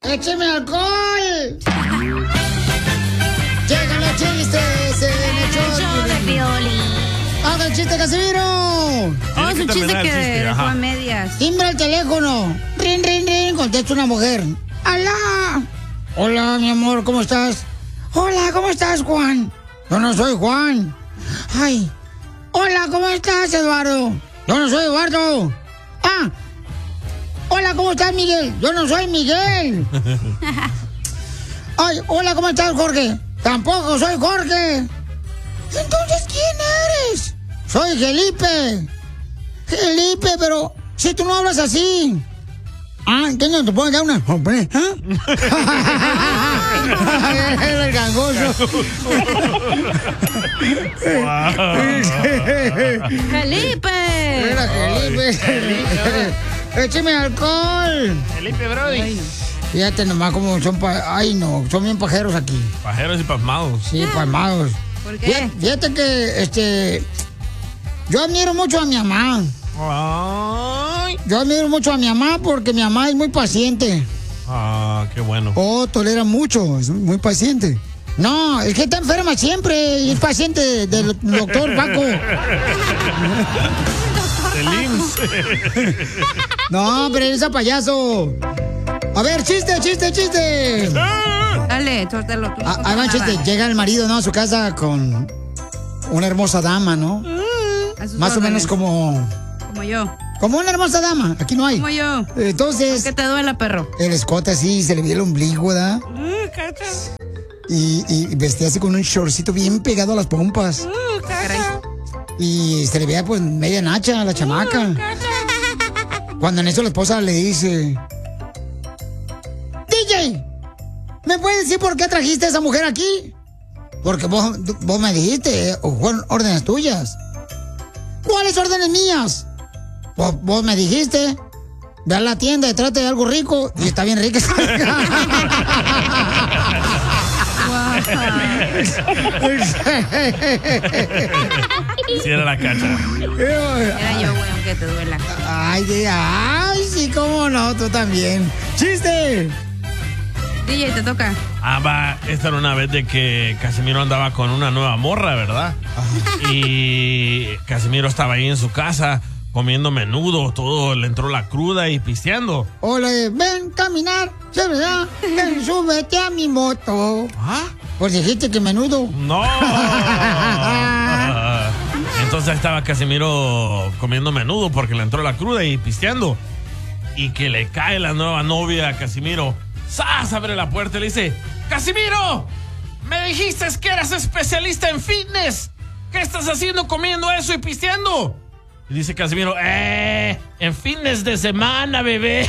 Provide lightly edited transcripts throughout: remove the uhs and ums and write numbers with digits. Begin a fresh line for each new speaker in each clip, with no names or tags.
¡Écheme alcohol! ¡Llegan los chistes en el show de Piolín! ¡Haga el chiste, Casimiro!
Oh, es un chiste que dejó a medias.
Timbra el teléfono. Rin, rin, rin. Contesta una mujer. ¡Alá! Hola, mi amor, ¿cómo estás? Hola, ¿cómo estás, Juan? Yo no soy Juan. Ay. Hola, ¿cómo estás, Eduardo? Yo no soy Eduardo. Ah. Hola, ¿cómo estás, Miguel? Yo no soy Miguel. Ay, hola, ¿cómo estás, Jorge? Tampoco soy Jorge. Entonces, ¿quién eres? Soy Felipe. Felipe, pero si tú no hablas así. Ah, ¿entiendes? ¿Te puedo dar una? ¿Ah? Era el gangoso.
¡Felipe!
Era Felipe. ¡Écheme alcohol!
Felipe, brody.
Ay, no.
Fíjate nomás cómo son Ay, no, son bien pajeros aquí.
Pajeros y pasmados.
Sí, pasmados.
¿Por qué?
Fíjate que, yo admiro mucho a mi mamá.
Ay.
Yo admiro mucho a mi mamá porque mi mamá es muy paciente.
Ah, qué bueno.
Oh, tolera mucho, es muy paciente. No, es que está enferma siempre y es paciente del doctor Paco.
Del IMSS.
No, pero eres a payaso. A ver, chiste.
Dale, suéltalo tú.
Ahí va un chiste. Llega el marido, ¿no? A su casa con una hermosa dama, ¿no?
A sus
Más o menos
órdenes.
como
yo.
Como una hermosa dama. Aquí no hay.
Como yo.
Entonces.
¿Qué te duela, perro?
El escote así, se le veía el ombligo, ¿verdad? Y vestía así con un shortcito bien pegado a las pompas. Y se le veía pues media nacha a la chamaca. Cuando en eso la esposa le dice: DJ, ¿me puedes decir por qué trajiste a esa mujer aquí? Porque vos me dijiste, fueron órdenes tuyas. ¿Cuáles órdenes mías? Vos me dijiste, ve a la tienda y trate de algo rico. Y está bien rica.
Sí, era la cacha.
Era yo, güey, aunque te duela.
Ay, sí, cómo no, tú también. ¡Chiste!
DJ, te toca.
Esta era una vez de que Casimiro andaba con una nueva morra, ¿verdad? Y Casimiro estaba ahí en su casa comiendo menudo, todo, le entró la cruda y pisteando.
Hola, ven, caminar, se verá, ven, súbete a mi moto.
¿Ah?
Pues dijiste que menudo.
¡No! Entonces estaba Casimiro comiendo menudo porque le entró la cruda y pisteando. Y que le cae la nueva novia a Casimiro. ¡Sas! Abre la puerta y le dice: ¡Casimiro! ¡Me dijiste que eras especialista en fitness! ¿Qué estás haciendo comiendo eso y pisteando? Y dice Casimiro: en fitness de semana, bebé.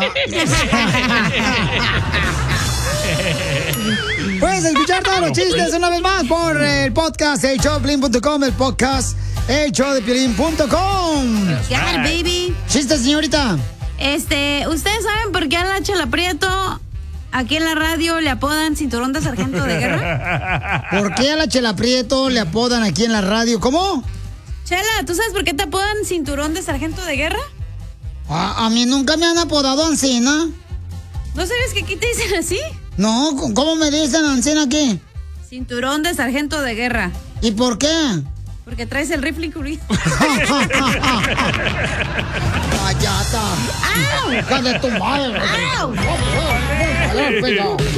Puedes escuchar todos los chistes una vez más por el podcast elshowdepiolín.com, el podcast elshowdepiolín.com.
Yeah, baby.
Chiste, señorita.
¿Ustedes saben por qué a la Chela Prieto aquí en la radio le apodan cinturón de sargento de guerra?
¿Por qué a la Chela Prieto le apodan aquí en la radio? ¿Cómo?
Chela, ¿tú sabes por qué te apodan cinturón de sargento de guerra?
A mí nunca me han apodado Ancina.
¿No sabes que aquí te dicen así?
No, ¿cómo me dicen Ancina aquí?
Cinturón de sargento de guerra.
¿Y por qué?
Porque traes el rifle incluido.
¡Cállate! ¡Hija de tu madre!
¡Au!
¡Au!